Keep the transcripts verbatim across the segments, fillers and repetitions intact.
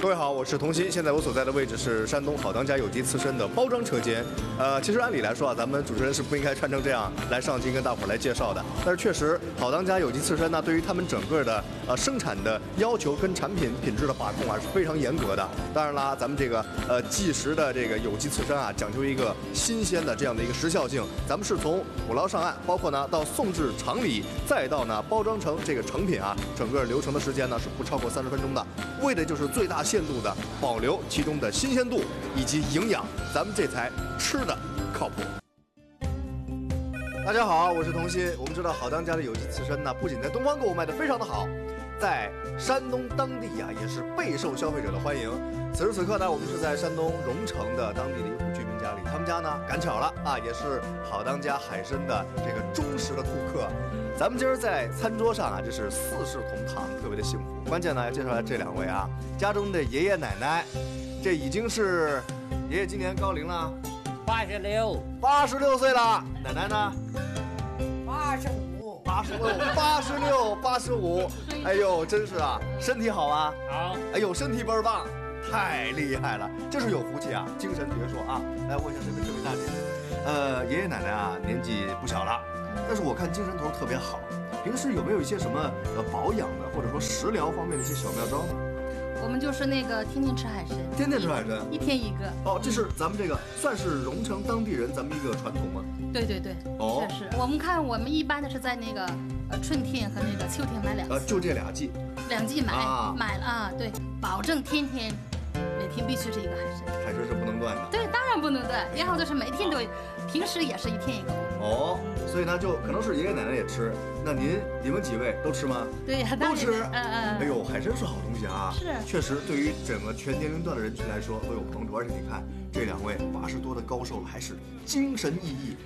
各位好，我是童鑫，现在我所在的位置是山东好当家有机刺身的包装车间。呃，其实按理来说啊，咱们主持人是不应该穿成这样来上镜跟大伙儿来介绍的。但是确实，好当家有机刺身呢，对于他们整个的呃生产的要求跟产品品质的把控啊是非常严格的。当然啦，咱们这个呃即食的这个有机刺身啊，讲究一个新鲜的这样的一个时效性。咱们是从捕捞上岸，包括呢到送至厂里，再到呢包装成这个成品啊，整个流程的时间呢是不超过三十分钟的，为的就是最大限度的保留其中的新鲜度以及营养，咱们这才吃的靠谱。大家好，我是童鑫。我们知道好当家的有机刺身呢，不仅在东方购物卖得非常的好，在山东当地呀、啊、也是备受消费者的欢迎。此时此刻呢，我们是在山东荣成的当地的一户居民家里，他们家呢赶巧了啊，也是好当家海参的这个忠实的顾客。咱们今儿在餐桌上啊，这是四世同堂，特别的幸福。关键呢，要介绍这两位啊，家中的爷爷奶奶，这已经是爷爷今年高龄了， 八十六， 八十六岁了。奶奶呢？ 八十五， 八十六，八十六，八十五。哎呦，真是啊，身体好啊。 好。 哎呦，身体倍儿棒，太厉害了，真是有福气啊，精神矍铄啊。来问一下这位这位大姐，呃，爷爷奶奶啊，年纪不小了。但是我看精神头特别好，平时有没有一些什么呃保养的或者说食疗方面的一些小妙招呢？ 我们就是那个天天吃海参， 天天吃海参， 一天一个。 哦，这是咱们这个算是荣成当地人咱们一个传统吗？ 对对对，哦，是是。我们看我们一般的是在那个呃春天和那个秋天买两次， 呃，就这俩季， 两季买、 啊、 买了啊，对，保证天天每天必须是一个海参， 海参是不能断的。对， 当然不能断，然后就是每天都，平时也是一天一个。 哦，所以呢，就可能是爷爷奶奶也吃，那您你们几位都吃吗？ 对呀， 都吃。 嗯嗯。 哎呦，海参是好东西啊， 是， 确实对于整个全年龄段的人群来说都有帮助。而且你看这两位八十多的高寿了，还是精神奕奕。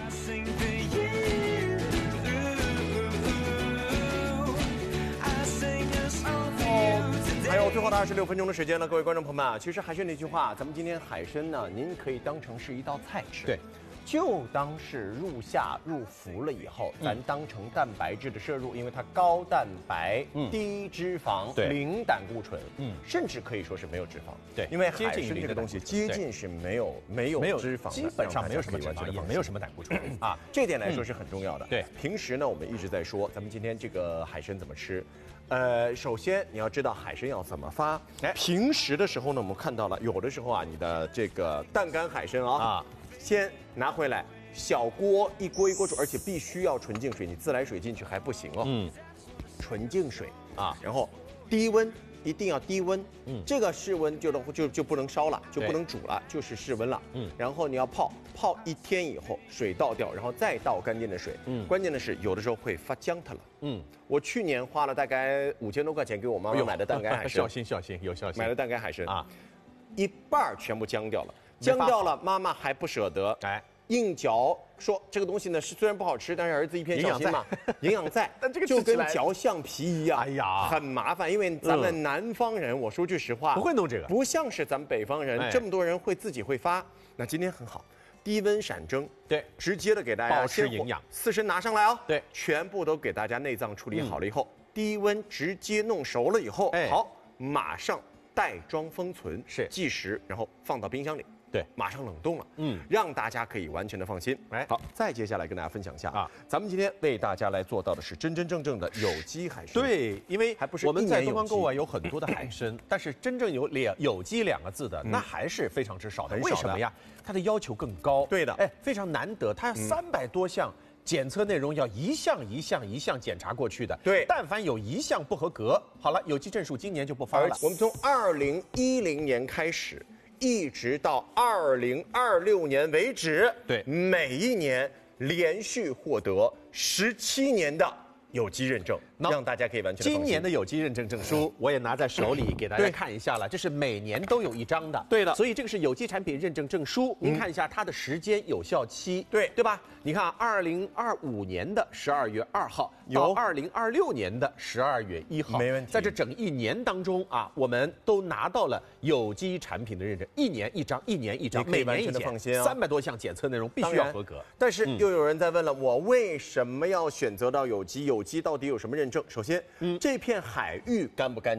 还有最后的二十六分钟的时间了，各位观众朋友们啊，其实还是那句话，咱们今天海参呢，您可以当成是一道菜吃， 对， 就当是入夏入伏了以后，咱当成蛋白质的摄入，因为它高蛋白、嗯、低脂肪、 对， 零胆固醇， 嗯， 甚至可以说是没有脂肪， 对， 因为海参这个东西接近是没有没有脂肪的， 基本上没有什么脂肪，也没有什么胆固醇啊，这点来说是很重要的。 对， 平时呢，我们一直在说，咱们今天这个海参怎么吃。呃，首先你要知道海参要怎么发。哎，平时的时候呢，我们看到了，有的时候啊，你的这个淡干海参啊，啊，先拿回来，小锅一锅一锅煮，而且必须要纯净水，你自来水进去还不行哦。嗯，纯净水啊，然后低温。一定要低温，嗯，这个室温就就就不能烧了，就不能煮了，就是室温了，嗯，然后你要泡泡一天以后，水倒掉，然后再倒干净的水，嗯，关键的是有的时候会发浆它了，嗯，我去年花了大概五千多块钱给我妈妈买的淡干海参， 小心小心有小心， 买的淡干海参啊，一半全部浆掉了，浆掉了，妈妈还不舍得，哎。硬嚼说这个东西呢是虽然不好吃，但是儿子一片孝心嘛，营养在， 但这个就跟嚼橡皮一样， 哎呀， 很麻烦。因为咱们南方人，我说句实话， 不会弄这个， 不像是咱们北方人，这么多人会自己会发。那今天很好，低温闪蒸， 对， 直接的给大家保持营养， 刺身拿上来哦， 对， 全部都给大家内脏处理好了以后，低温直接弄熟了以后，好，马上袋装封存， 是即食，然后放到冰箱里。 对， 马上冷冻了，嗯，让大家可以完全的放心。哎，好，再接下来跟大家分享一下啊，咱们今天为大家来做到的是真真正正的有机海参。 对，因为还不是我们在东方购物啊有很多的海参，但是真正有两有机两个字的，那还是非常之少的。为什么呀？它的要求更高。 对的， 哎，非常难得，它三百多项。检测内容要一项一项一项检查过去的， 对， 但凡有一项不合格，好了，有机证书今年就不发了。 我们从二零一零年开始。一直到二零二六年为止， 对， 每一年连续获得十七年的有机认证，让大家可以完全放心。 今年的有机认证证书我也拿在手里给大家看一下了，这是每年都有一张的。 对的， 所以这个是有机产品认证证书，您看一下它的时间有效期， 对对吧？你看，二零二五年的十二月二号到二零二六年的十二月一号， 没问题。 在这整一年当中啊，我们都拿到了有机产品的认证，一年一张，一年一张， 每年一检， 三百多项检测内容必须要合格。 但是又有人在问了，我为什么要选择到有机？有机到底有什么认证？首先，嗯，这片海域干不干净？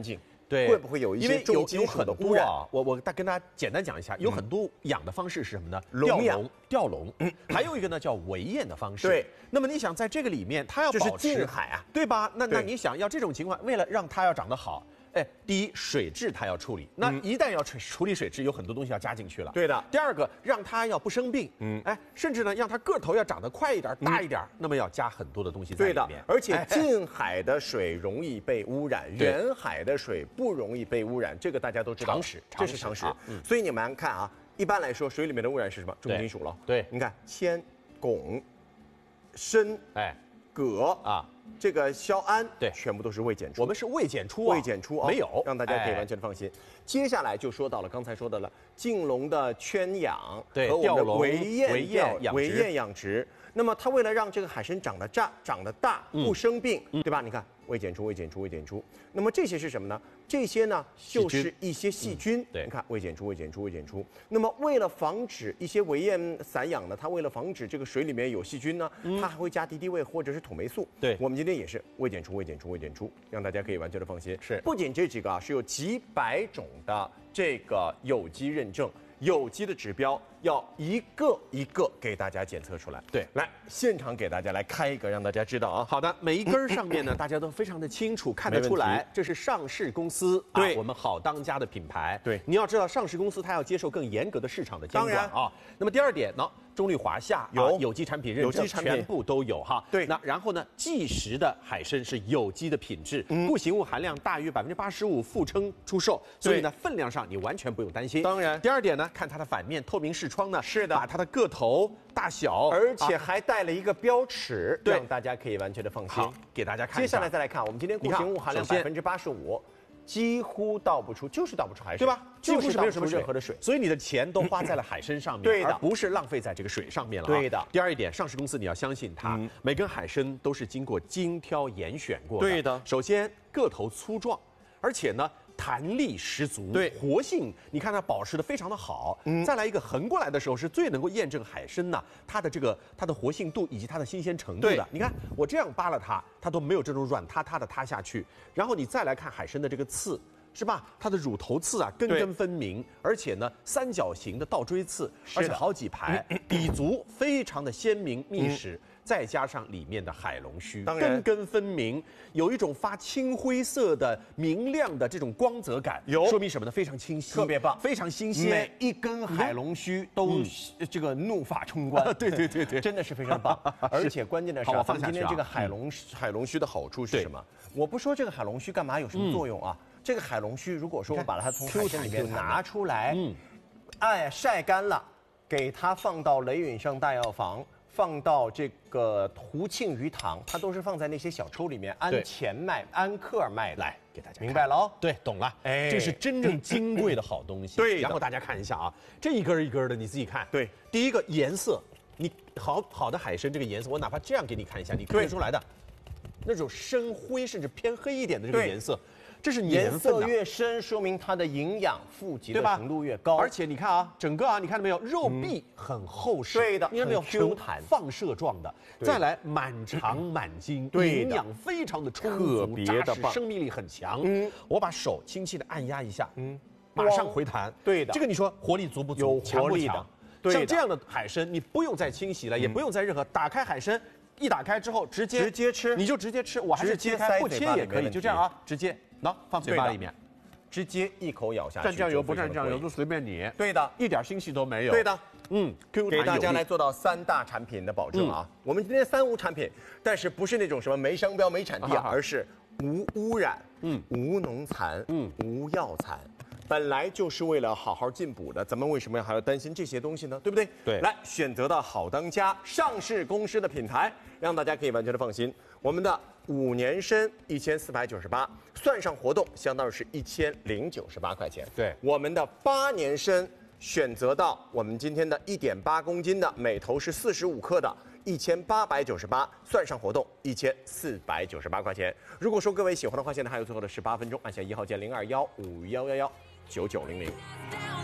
对， 会不会有一些重金属的污染？ 啊、我我大跟大家简单讲一下，有很多养的方式是什么呢？ 笼养、 吊笼，嗯，还有一个呢叫围堰的方式。 对， 那么你想在这个里面，它要保持近海啊， 对吧？那那你想要这种情况，为了让它要长得好。哎，第一，水质它要处理，那一旦要处处理水质，有很多东西要加进去了。 对的。 第二个，让它要不生病，嗯，哎，甚至呢，让它个头要长得快一点、大一点，那么要加很多的东西在里面。 对的。而且近海的水容易被污染，远海的水不容易被污染，这个大家都知道， 常识， 这是常识。所以你们看啊，一般来说，水里面的污染是什么？重金属了。 对， 你看铅、汞、砷，哎，铬啊。这个硝铵对， 全部都是未检出。 我们是未检出、 啊，未检出啊， 没有， 让大家可以完全的放心。哎、接下来就说到了刚才说的了，进笼的圈养对和我们的围堰围堰养围堰养殖。那么它为了让这个海参长得大、长得大，不生病，嗯、对吧？你看未检出、未检出、未检出。那么这些是什么呢？这些呢就是一些细菌。嗯、对，你看未检出、未检出、未检出。那么为了防止一些围堰散养呢，它为了防止这个水里面有细菌呢，嗯、它还会加敌敌畏或者是土霉素。 对， 我们今天也是未检出、未检出、未检出，让大家可以完全的放心。 是， 不仅这几个啊，是有几百种的这个有机认证。有机的指标要一个一个给大家检测出来。 对， 来现场给大家来开一个，让大家知道啊。 好的，每一根上面呢，大家都非常的清楚，看得出来，这是上市公司对、啊、我们好当家的品牌。 对， 你要知道，上市公司它要接受更严格的市场的监管啊。那么第二点呢，中绿华夏有、啊、有机产品认证，全部都有哈。 对， 那然后呢，即食的海参是有机的品质，嗯、不行物含量大于百分之八十五，附称出售，所以呢，分量上你完全不用担心。 当然， 第二点呢，看它的反面透明视窗呢， 是的， 把它的个头、大小， 而且还带了一个标尺，对、啊，让大家可以完全的放心。 好，给大家看一下。 接下来再来看，我们今天固形物含量百分之八十五。几乎倒不出，就是倒不出海水， 对吧？几乎是没有什么任何的水， 所以你的钱都花在了海参上面， 对的， 而不是浪费在这个水上面了。 对的。 第二一点，上市公司你要相信它，嗯、每根海参都是经过精挑严选过的。 对的。 首先个头粗壮，而且呢弹力十足， 对， 活性你看它保持的非常的好。嗯。再来一个横过来的时候是最能够验证海参呐它的这个它的活性度以及它的新鲜程度的。你看我这样扒拉它，它都没有这种软塌塌的塌下去。然后你再来看海参的这个刺。是吧？它的乳头刺啊，根根分明，而且呢，三角形的倒锥刺，而且好几排，笔足非常的鲜明密实，嗯、再加上里面的海龙须，根根分明，有一种发青灰色的明亮的这种光泽感， 有说明什么呢？非常清晰， 特别棒， 非常新鲜， 每一根海龙须都这个怒发冲冠， 对对对对， 真的是非常棒。而且关键的是， 我放下今天这个海龙海龙须的好处是什么？我不说这个海龙须干嘛有什么作用啊？这个海龙须，如果说我把它从海参里面拿出来，嗯，哎，晒干了，给它放到雷允上大药房，放到这个胡庆鱼塘，它都是放在那些小抽里面按钱卖、按克卖的。 来给大家明白了哦， 对，懂了。哎，这是真正金贵的好东西。 对， 然后大家看一下啊，这一根一根的，你自己看。 对， 第一个颜色，你好好的海参这个颜色，我哪怕这样给你看一下，你看得出来的，那种深灰甚至偏黑一点的这个颜色。这是颜色越深，说明它的营养富集的程度越高。 而且你看啊，整个啊，你看到没有，肉壁很厚实， 对的， 你看到没有 ，Q 弹放射状的。再来满肠满筋，营养非常的充足，扎实，生命力很强。嗯，我把手轻轻的按压一下，嗯，马上回弹。 对的， 这个你说活力足不足？ 有活力的。 像这样的海参，你不用再清洗了，也不用再任何打开海参。一打开之后，直接直接吃， 你就直接吃，我还是切开不切也可以，就这样啊，直接，喏，放嘴巴里面， 直接一口咬下去。 蘸酱油不蘸酱油都随便你。 对的， 一点腥气都没有。 对的， 嗯， 给大家来做到三大产品的保证啊。我们今天三无产品，但是不是那种什么没商标、没产地，而是无污染，嗯，无农残，嗯，无药残。本来就是为了好好进补的，咱们为什么还要担心这些东西呢？对不对？ 对， 来选择到好当家上市公司的品牌，让大家可以完全的放心。我们的五年参一千四百九十八，算上活动，相当于是一千零九十八块钱。 对， 我们的八年参选择到我们今天的一点八公斤的，每头是四十五克的。一千八百九十八，算上活动一千四百九十八块钱。如果说各位喜欢的话，现在还有最后的十八分钟，按下一号键零二幺五幺幺幺九九零零。